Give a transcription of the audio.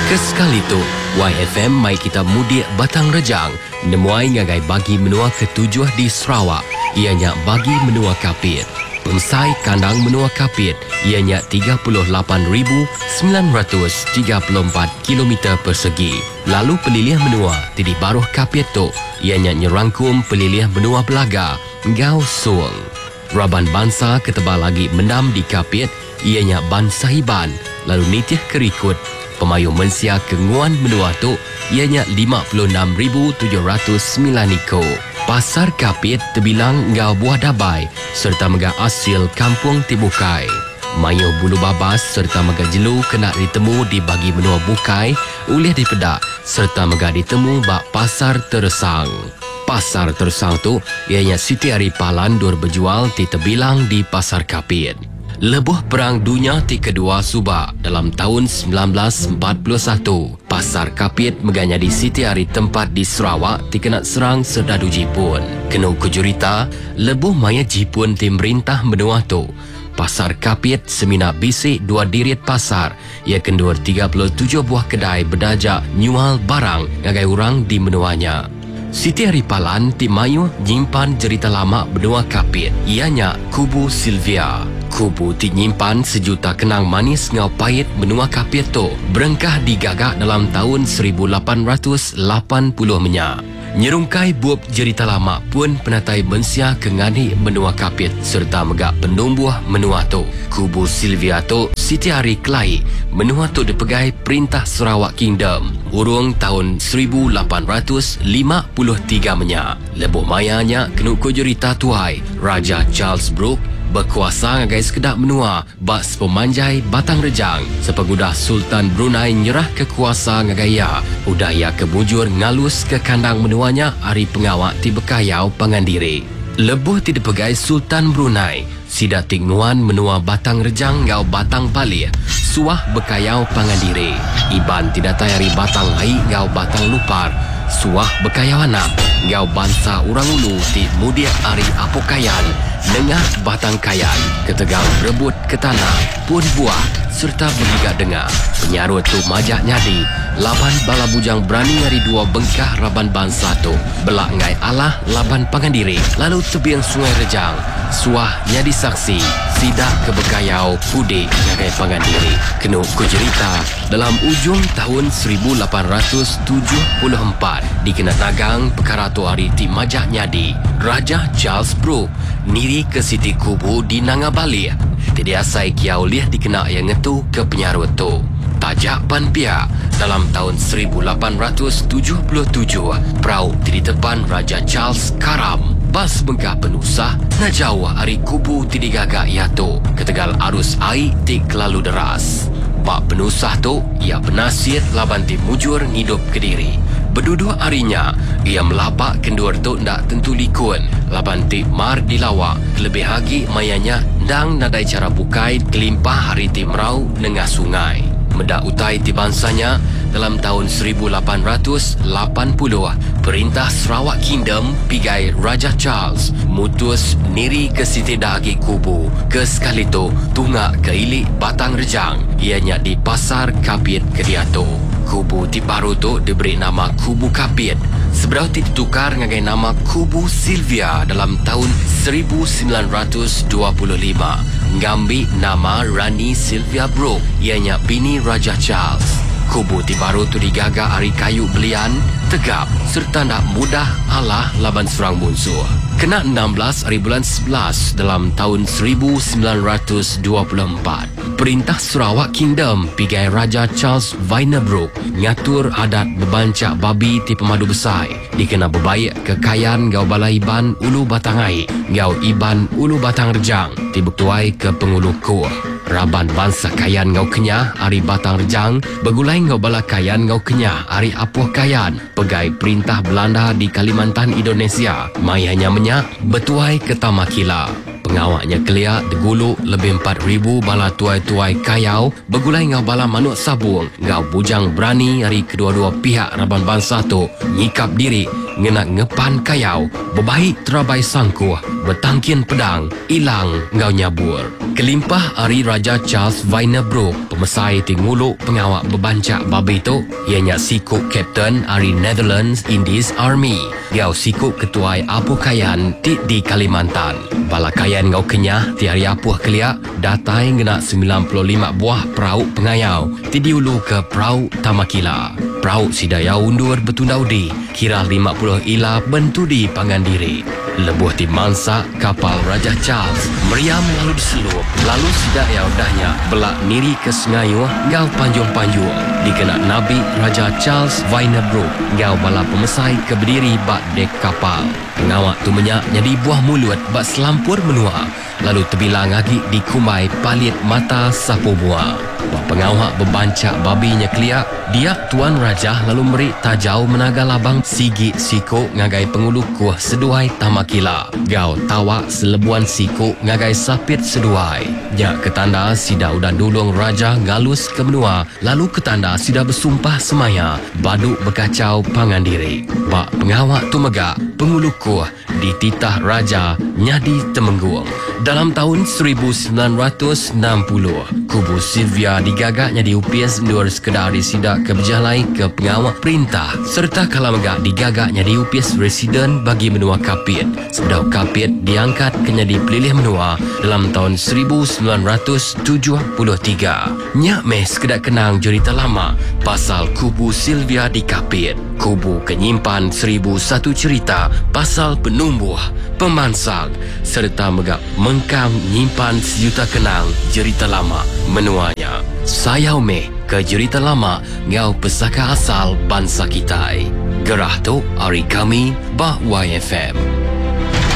Kesekali tu, YFM mai kita mudik Batang Rejang, nemuai ngagai bagi menua ketujuh di Sarawak. Ianya bagi menua kapit. Pemsai kandang menua kapit, ianya 38,934 km persegi. Lalu pelilih menua di baruh kapit tu, ianya nyerangkum pelilih menua Belaga, Ngau Suang. Raban bangsa ketebal lagi menam di kapit, ianya Ban Sahiban, lalu nitih kerikut. Pemayu mensia kenguan menua tu ianya 56,709 iko. Pasar kapit terbilang ngau buah dabai serta mega asil kampung Tibukai. Mayu bulu babas serta mega jelu kena ditemu di bagi menua Bukai oleh dipedak serta mega ditemu bak pasar Teresang. Pasar Teresang tu ianya Siti Aripalan dur berjual di terbilang di pasar kapit. Lebuh Perang Dunia Kedua subak dalam tahun 1941, pasar kapit meganya di Siti Ari tempat di Sarawak dikena serang serdadu Jepun. Kena kejurita, lebuh maya Jepun tim merintah menua tu. Pasar kapit semina bisik dua dirit pasar, ia kendur 37 buah kedai berdajak nyual barang ngagai orang di menuanya. Siti Aripalan tim mayu nyimpan cerita lama benua kapit, ianya Kubu Sylvia. Kubu dinyimpan sejuta kenang manis ngau pahit benua kapit tu berengkah digagak dalam tahun 1880 menyak. Nyerungkai buab cerita lama pun penatai mensia kengani benua kapit serta megak penumbuh menua tu. Kubu Sylvia tu Siti Ari Kelai menua tu dipegai Perintah Sarawak Kingdom urung tahun 1853 menyak. Lebuh mayanya kenuk kujurita tuai Raja Charles Brooke berkuasa ngagai sekedap menua bak pemanjai Batang Rejang sepegudah Sultan Brunei nyerah kekuasa ngagaya udaya kebujur ngalus ke kandang menuanya hari pengawak ti bekayau pangandiri. Lebuh ti dipegai Sultan Brunei sida tingnuan menua Batang Rejang ngau Batang Bali suah bekayau pangandiri. Iban tidak tayari Batang Hai ngau Batang Lupar suah bekayau anak ngau bangsa orang ulu ti mudia ari apokayan nengah Batang Kayan ketegang berebut ke tanah pun buah serta bergigak dengar. Penyarut tu majak nyadi laban bala bujang berani ngari dua bengkah raban bangsa tu belak ngai Allah laban pangandiri lalu tebiang Sungai Rejang suah nyadi saksi sidak kebekayau pudik ngagai pangandiri. Kenu kujerita dalam ujung tahun 1874 dikena nagang perkara tu hari ti majak nyadi Raja Charles Brooke niri ke Siti Kubu di Nanga Bali. Tidak asai kiau liah dikena yang ngetu ke penyarut tu. Tajak pan pihak dalam tahun 1877 perahu di depan Raja Charles karam. Bas bengkah penusah najauh hari Kubu ti digagak ia tu. Ketegal arus air tik lalu deras. Bak penusah tu ia penasir laban ti mujur hidup Kediri. Berdua harinya ia melapak kendur tu ndak tentu likun laban ti mar dilawak lebih hagi mayanya dang nadai cara bukai kelimpah hari ti merau nengah sungai. Medak utai ti bangsanya dalam tahun 1880 Perintah Sarawak Kingdom pigai Raja Charles mutus niri ke Siti Dagi Kubu ke sekali tu tunggak ke ilik Batang Rejang ianya di Pasar Kapit Kediatu. Kubu ti baru tu diberi nama Kubu Kapit seberau ti ditukar ngagai nama Kubu Sylvia dalam tahun 1925 ngambil nama Rani Sylvia Brooke ianya bini Raja Charles. Kubu ti baru tu digagak hari kayu belian tegap serta nak mudah Allah laban serang musuh. Kena 16 hari bulan 11 dalam tahun 1924 Perintah Sarawak Kingdom pigai Raja Charles Vainer Brooke ngatur adat bebancak babi ti pemadu besai dikena berbaik kekayaan gau balai Iban Ulu Batangai gau Iban Ulu Batang Rejang ti bertuai ke pengulu kuah. Raban bangsa kayan ngau kenyah hari Batang Rejang begulai ngau bala kayan ngau kenyah hari Apuh Kayan pegai Perintah Belanda di Kalimantan Indonesia mai hanya menyak betuai ke Tamakila. Pengawaknya kelia deguluk lebih 4,000 bala tuai-tuai kayau begulai ngau bala manuk sabung ngau bujang berani hari kedua-dua pihak raban bangsa tu nyikap diri ngenak ngepan kayau, bebaik terabai sangkuh, bertangkin pedang, ilang ngau nyabur. Kelimpah hari Raja Charles Wynebroek, pemesai tinguluk pengawak bebancak babi tu, ianya sikuk Kapten hari Netherlands Indies Army. Ngau sikuk ketuai apukayan di Kalimantan. Balakayan ngau kenyah ti hari apuh keliak, datai ngena 95 buah perahu pengayau, ti diulu ke perahu Tamakila. Perahu sidaya undur betundaudi, kira 50 ila bentudi pangandiri. Lebuh ti mansa kapal Raja Charles meriam lalu diselup, lalu sidaya udahnya belak niri ke Sengayu ngau panjung-panjung dikena Nabi Raja Charles Wynebroek ngau bala pemesai ke berdiri bak dek kapal. Pengawak tu menyak jadi buah mulut bak selampur menua, lalu terbilang lagi dikumai palit mata sapu buah. Bak pengawak bebancak babinya keliak, dia Tuan Raja lalu meri tajau menaga labang sigi sikuk ngagai pengulu kuah seduai Tamakila. Gau tawak selebuan sikuk ngagai sapit seduai. Jak ketanda sida udan dulung Raja ngalus ke benua, lalu ketanda sida bersumpah semaya, baduk berkacau pangandiri. Bak pengawak tu megak, pengulu kuah dititah Raja nyadi temenggung. Dalam tahun 1960, kubu Sylvia digagaknya diupis nur sekedari sidak keberjalai ke pengawak perintah, serta kalamegak digagaknya diupis residen bagi menua Kapit. Sebedau Kapit diangkat kenya dipilih menua dalam tahun 1973. Nyak meh sekedar kenang cerita lama pasal kubu Sylvia di Kapit. Kubu kenyimpan 1001 cerita pasal penumbuh, pemansang, serta megak mengkang nyimpan sejuta kenang cerita lama menuanya. Sayau meh ke cerita lama ngau pesaka asal bangsa kita. Gerah tu hari kami bah YFM.